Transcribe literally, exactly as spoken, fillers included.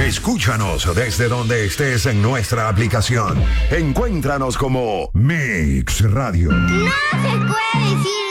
Escúchanos desde donde estés en nuestra aplicación. Encuéntranos como Mix Radio. No se puede decir